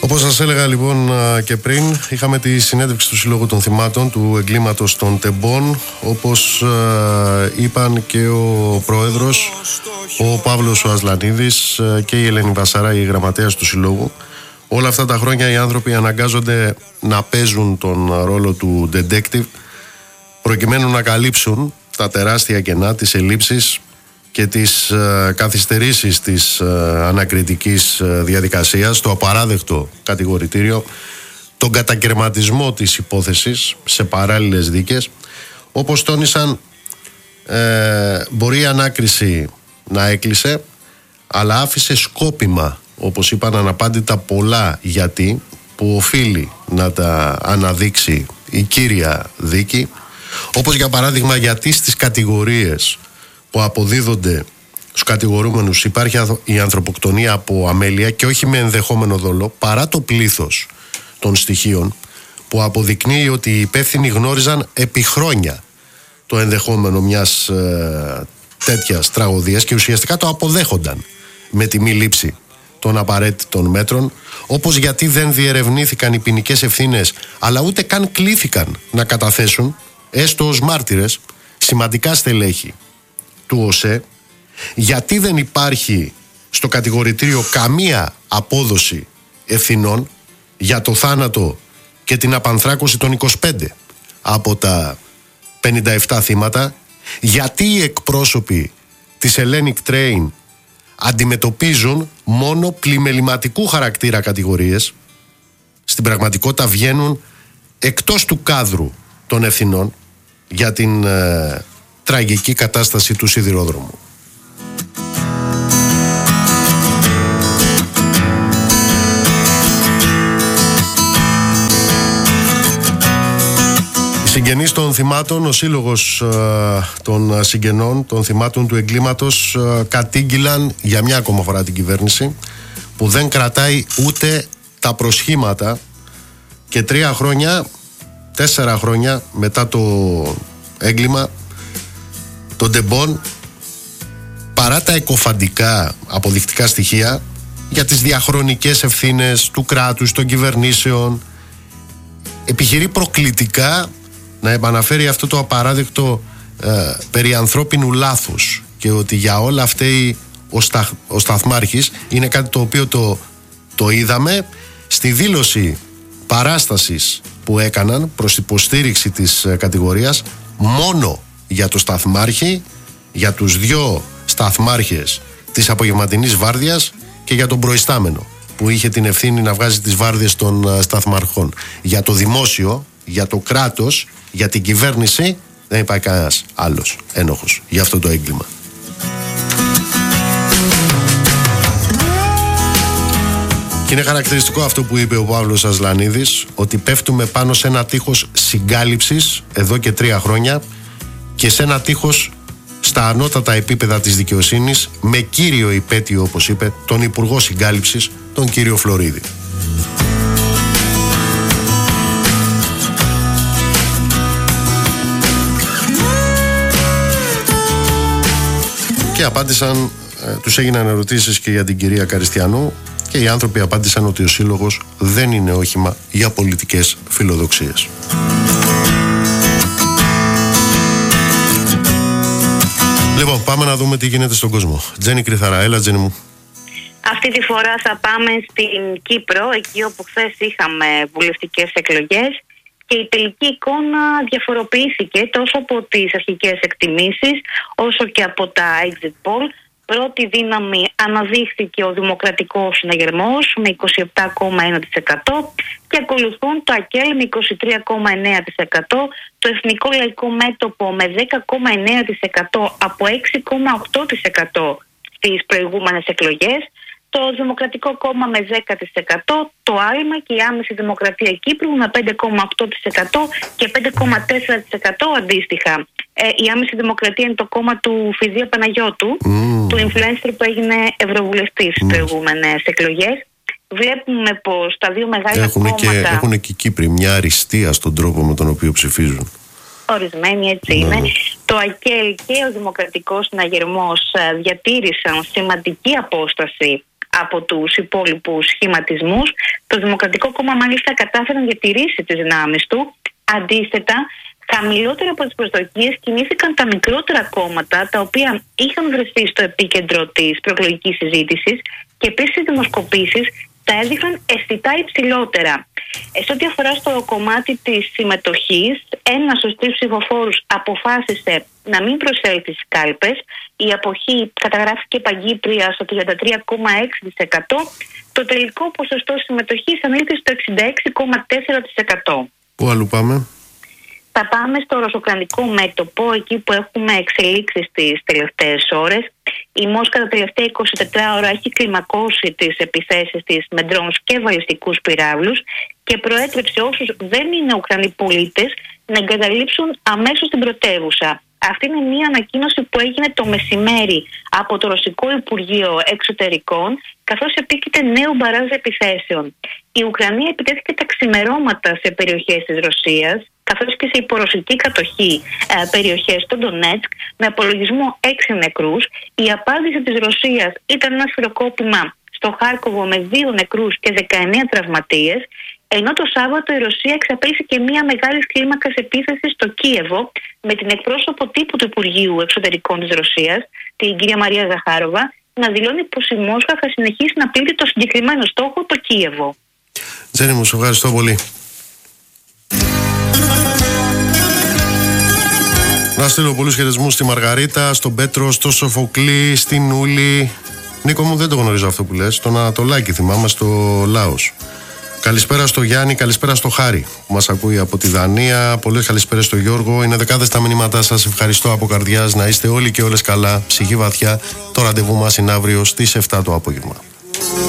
Όπως σας έλεγα λοιπόν και πριν, είχαμε τη συνέντευξη του Συλλόγου των Θυμάτων του εγκλήματος των Τεμπών. Όπως είπαν και ο πρόεδρος, ο Παύλος ο Ασλανίδης, και η Ελένη Βασάρα, η γραμματέας του Συλλόγου, όλα αυτά τα χρόνια οι άνθρωποι αναγκάζονται να παίζουν τον ρόλο του detective προκειμένου να καλύψουν τα τεράστια κενά, τις ελλείψεις και τις καθυστερήσεις της ανακριτικής διαδικασίας, το απαράδεκτο κατηγορητήριο, τον κατακαιρματισμό της υπόθεσης σε παράλληλες δίκες. Όπως τόνισαν, μπορεί η ανάκριση να έκλεισε, αλλά άφησε σκόπιμα, όπως είπαν, αναπάντητα πολλά γιατί που οφείλει να τα αναδείξει η κύρια δίκη, όπως για παράδειγμα γιατί στις κατηγορίες που αποδίδονται στους κατηγορούμενους υπάρχει η ανθρωποκτονία από αμέλεια και όχι με ενδεχόμενο δόλο, παρά το πλήθος των στοιχείων που αποδεικνύει ότι οι υπεύθυνοι γνώριζαν επί χρόνια το ενδεχόμενο μιας τέτοιας τραγωδίας και ουσιαστικά το αποδέχονταν με τη μη λήψη των απαραίτητων μέτρων, όπως γιατί δεν διερευνήθηκαν οι ποινικές ευθύνες αλλά ούτε καν κλήθηκαν να καταθέσουν, έστω ως μάρτυρες, σημαντικά στελέχη του ΟΣΕ, γιατί δεν υπάρχει στο κατηγορητήριο καμία απόδοση ευθυνών για το θάνατο και την απανθράκωση των 25 από τα 57 θύματα, γιατί οι εκπρόσωποι της Hellenic Train αντιμετωπίζουν μόνο πλημεληματικού χαρακτήρα κατηγορίες, στην πραγματικότητα βγαίνουν εκτός του κάδρου των ευθυνών για την τραγική κατάσταση του σιδηρόδρομου. Οι συγγενείς των θυμάτων, ο σύλλογος των συγγενών των θυμάτων του εγκλήματος, κατήγγυλαν για μια ακόμα φορά την κυβέρνηση που δεν κρατάει ούτε τα προσχήματα και 4 χρόνια μετά το έγκλημα των Τεμπών, παρά τα εκοφαντικά αποδεικτικά στοιχεία για τις διαχρονικές ευθύνες του κράτους, των κυβερνήσεων, επιχειρεί προκλητικά να επαναφέρει αυτό το απαράδεκτο περί ανθρώπινου λάθους και ότι για όλα φταίει ο Σταθμάρχης. Είναι κάτι το οποίο το είδαμε στη δήλωση παράστασης που έκαναν προς υποστήριξη της κατηγορίας μόνο για το Σταθμάρχη, για τους 2 σταθμάρχες της απογευματινής βάρδιας και για τον προϊστάμενο που είχε την ευθύνη να βγάζει τις βάρδιες των σταθμαρχών. Για το δημόσιο, για το κράτος, για την κυβέρνηση δεν υπάρχει κανένας άλλος ένοχος για αυτό το έγκλημα. Και είναι χαρακτηριστικό αυτό που είπε ο Παύλος Ασλανίδης, ότι πέφτουμε πάνω σε ένα τείχος συγκάλυψης εδώ και 3 χρόνια και σε ένα τείχος στα ανώτατα επίπεδα της δικαιοσύνης, με κύριο υπέτειο, όπως είπε, τον Υπουργό Συγκάλυψης, τον κύριο Φλωρίδη. Και απάντησαν, τους έγιναν ερωτήσεις και για την κυρία Καριστιανού και οι άνθρωποι απάντησαν ότι ο Σύλλογος δεν είναι όχημα για πολιτικές φιλοδοξίες. Λοιπόν, πάμε να δούμε τι γίνεται στον κόσμο. Τζέννη Κρυθαρά, έλα Τζέννη μου. Αυτή τη φορά θα πάμε στην Κύπρο, εκεί όπου χθες είχαμε βουλευτικές εκλογές και η τελική εικόνα διαφοροποιήθηκε τόσο από τις αρχικές εκτιμήσεις όσο και από τα exit poll. Πρώτη δύναμη αναδείχθηκε ο Δημοκρατικός Συναγερμός με 27,1% και ακολουθούν το ΑΚΕΛ με 23,9%, το Εθνικό Λαϊκό Μέτωπο με 10,9% από 6,8% στις προηγούμενες εκλογές, το Δημοκρατικό Κόμμα με 10%, το Άλμα και η Άμεση Δημοκρατία Κύπρου με 5,8% και 5,4% αντίστοιχα. Η Άμεση Δημοκρατία είναι το κόμμα του Φιδία Παναγιώτου, του influencer που έγινε ευρωβουλευτής στις προηγούμενες εκλογές. Βλέπουμε πως τα 2 μεγάλα κόμματα... Έχουν και οι Κύπροι μια αριστεία στον τρόπο με τον οποίο ψηφίζουν. Ορισμένοι έτσι είναι. Το ΑΚΕΛ και ο Δημοκρατικός Συναγερμός διατήρησαν σημαντική απόσταση από τους υπόλοιπους σχηματισμούς. Το Δημοκρατικό Κόμμα μάλιστα κατάφερε να διατηρήσει τις δυνάμεις του. Αντίθετα, χαμηλότερα από τις προσδοκίες κινήθηκαν τα μικρότερα κόμματα, τα οποία είχαν βρεθεί στο επίκεντρο της προεκλογικής συζήτησης και επίσης οι δημοσκοπήσεις τα έδειχναν αισθητά υψηλότερα. Σε ό,τι αφορά στο κομμάτι της συμμετοχής, ένας στους 3 ψηφοφόρους αποφάσισε να μην προσέλθει στις κάλπες. Η αποχή καταγράφηκε παγκύπρια στο 33,6%. Το τελικό ποσοστό συμμετοχής ανήλθε στο 66,4%. Πού αλλού πάμε? Θα πάμε στο ρωσοκρανικό μέτωπο, εκεί που έχουμε εξελίξεις τις τελευταίες ώρες. Η Μόσχα τα τελευταία 24 ώρα έχει κλιμακώσει τις επιθέσεις της με drones και βαλιστικούς πυράβλους και προέτρεψε όσους δεν είναι Ουκρανοί πολίτες να εγκαταλείψουν αμέσως την πρωτεύουσα. Αυτή είναι μια ανακοίνωση που έγινε το μεσημέρι από το Ρωσικό Υπουργείο Εξωτερικών, καθώς επίκειται νέο μπαράζ επιθέσεων. Η Ουκρανία επιτέθηκε τα ξημερώματα σε περιοχές της Ρωσίας, καθώς και σε υπορωσική κατοχή περιοχές στο Ντονέτσκ, με απολογισμό 6 νεκρούς. Η απάντηση της Ρωσίας ήταν ένα σφυροκόπημα στο Χάρκοβο με 2 νεκρούς και 19 τραυματίες, ενώ το Σάββατο η Ρωσία εξαπέλυσε και μια μεγάλη κλίμακα επίθεση στο Κίεβο, με την εκπρόσωπο τύπου του Υπουργείου Εξωτερικών της Ρωσίας, την κυρία Μαρία Ζαχάροβα, να δηλώνει πως η Μόσχα θα συνεχίσει να πλήττει το συγκεκριμένο στόχο, το Κίεβο. Τζέννη μου, σου ευχαριστώ πολύ. Να στείλω πολλούς χαιρετισμούς στη Μαργαρίτα, στον Πέτρο, στο Σοφοκλή, στην Ούλη. Νίκο μου, δεν το γνωρίζω αυτό που λες. Τον Ανατολάκη θυμάμαι, στο Λάος. Καλησπέρα στο Γιάννη, καλησπέρα στο Χάρη που μας ακούει από τη Δανία. Πολλές καλησπέρες στο Γιώργο. Είναι δεκάδες τα μηνύματά σας. Ευχαριστώ από καρδιάς. Να είστε όλοι και όλες καλά. Ψυχή βαθιά. Το ραντεβού μας είναι αύριο στις 7 το απόγευμα.